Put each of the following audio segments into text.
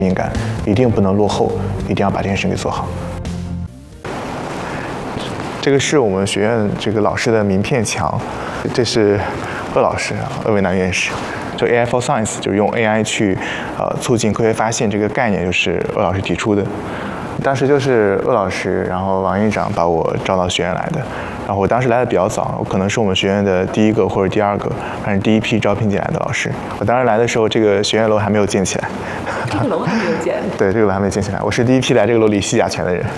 敏感，一定不能落后，一定要把这件事给做好。这个是我们学院这个老师的名片墙，这是鄂老师，鄂伟南院士。就 AI for Science 就是用 AI 去促进科学发现这个概念，就是鄂老师提出的。当时就是鄂老师，然后王院长把我招到学院来的。然后我当时来的比较早，我可能是我们学院的第一个或者第二个，反正第一批招聘进来的老师。我当时来的时候，这个学院楼还没有建起来。 这个楼还没有建？ 对，这个楼还没建起来。我是第一批来这个楼里吸甲醛的人。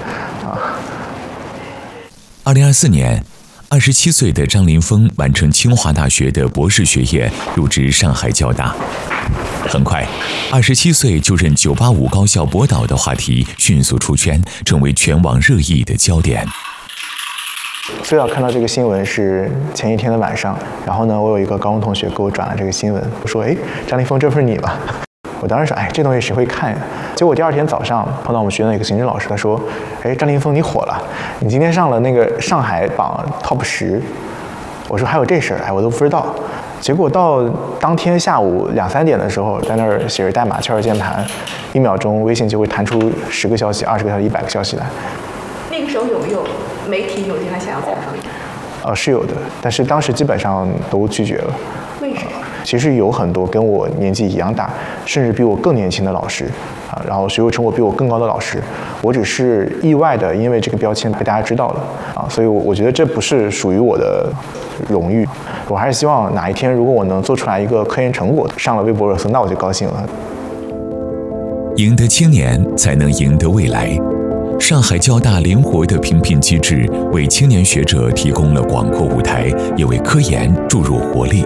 2024年，27岁的张林峰完成清华大学的博士学业，入职上海交大。很快，27岁就任985高校博导的话题迅速出圈，成为全网热议的焦点。 最早看到这个新闻是前一天的晚上，然后呢，我有一个高中同学给我转了这个新闻，我说：“哎，张林峰，这不是你吗？”我当时说：“哎，这东西谁会看呀？”结果第二天早上碰到我们学院的一个行政老师，他说：“哎，张林峰，你火了，你今天上了那个上海榜 Top 10。”我说：“还有这事儿？哎，我都不知道。”结果到当天下午2、3点的时候，在那儿写着代码，敲着键盘，1秒钟微信就会弹出10个消息、20个消息、100个消息来。 那个时候有没有媒体有进来想要采访你？ 是有的，但是当时基本上都拒绝了。 为什么？ 其实有很多跟我年纪一样大，甚至比我更年轻的老师，然后学位成果比我更高的老师，我只是意外的因为这个标签被大家知道了所以我觉得这不是属于我的荣誉，我还是希望哪一天如果我能做出来一个科研成果上了微博热搜，那我就高兴了。 赢得青年，才能赢得未来。上海交大灵活的评聘机制为青年学者提供了广阔舞台，也为科研注入活力。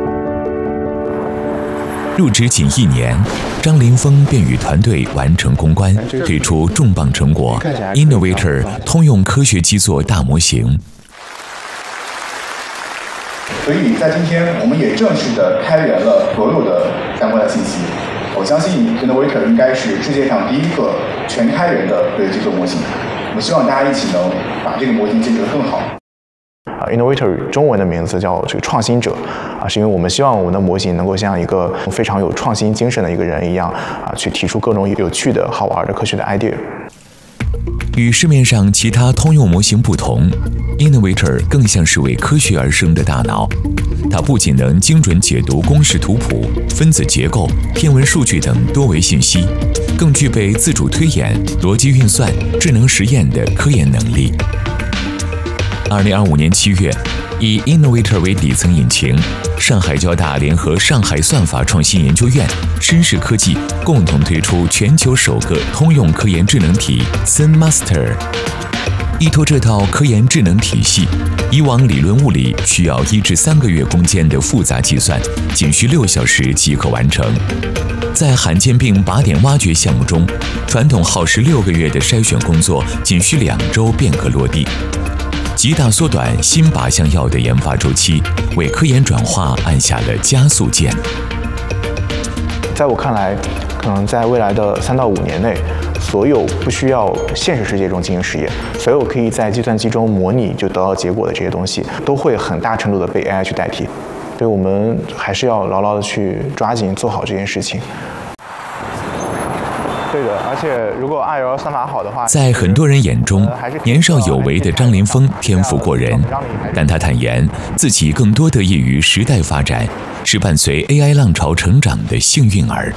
入职仅1年，张林峰便与团队完成攻关，推出重磅成果 Innovator 通用科学基座大模型。 所以在今天，我们也正式的开源了所有的相关的信息。我相信 Innovator 应该是世界上第一个全开源的科学基座模型。我们希望大家一起能把这个模型建设得更好。 Innovator 中文的名字叫这个创新者是因为我们希望我们的模型能够像一个非常有创新精神的一个人一样去提出各种有趣的好玩的科学的 idea。 与市面上其他通用模型不同 ，Innovator 更像是为科学而生的大脑。它不仅能精准解读公式图谱、分子结构、天文数据等多维信息，更具备自主推演、逻辑运算、智能实验的科研能力。2025年7月，以 Innovator 为底层引擎，上海交大联合上海算法创新研究院、绅士科技共同推出全球首个通用科研智能体 ZenMaster。依托这套科研智能体系，以往理论物理需要1至3个月攻坚的复杂计算，仅需6小时即可完成。在罕见病靶点挖掘项目中，传统耗时6个月的筛选工作，仅需2周便可落地。极大缩短新靶向药的研发周期，为科研转化按下了加速键。 在我看来，可能在未来的3到5年内，所有不需要现实世界中进行实验，所有可以在计算机中模拟就得到结果的这些东西，都会很大程度的被 AI 去代替。所以我们还是要牢牢的去抓紧做好这件事情。对的，而且如果 RL 算法好的话， 在很多人眼中，年少有为的张林峰天赋过人，但他坦言自己更多得益于时代发展，是伴随 AI 浪潮成长的幸运儿。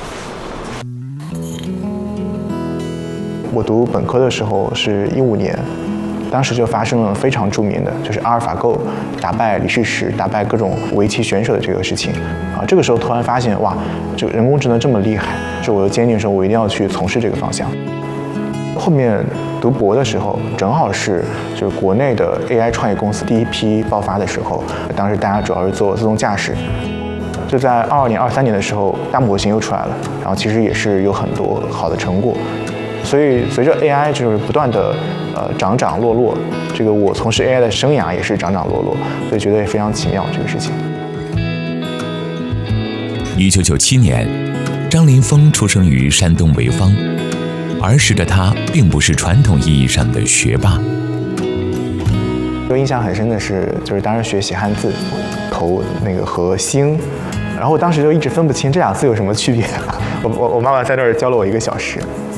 我读本科的时候是15年，当时就发生了非常著名的，就是阿尔法狗打败李世石、打败各种围棋选手的这个事情这个时候突然发现，哇，这个人工智能这么厉害，所以我就坚定说，我一定要去从事这个方向。后面读博的时候，正好是就是国内的 AI 创业公司第一批爆发的时候，当时大家主要是做自动驾驶。就在22年、23年的时候，大模型又出来了，然后其实也是有很多好的成果。所以随着 AI 就是不断的涨涨落落，这个我从事 AI 的生涯也是涨涨落落，所以觉得也非常奇妙这个事情。 1997年，张林峰出生于山东潍坊，儿时的他并不是传统意义上的学霸。 就印象很深的是，就是当时学写汉字，头那个和星，然后当时就一直分不清这俩字有什么区别。我妈妈在那儿教了我1个小时。